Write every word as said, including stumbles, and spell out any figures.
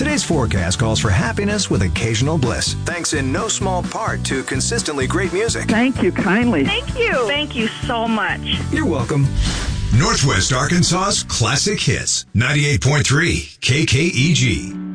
Today's forecast calls for happiness with occasional bliss, thanks in no small part to consistently great music. Thank you kindly. Thank you. Thank you so much. You're welcome. Northwest Arkansas's classic hits, ninety-eight point three K K E G.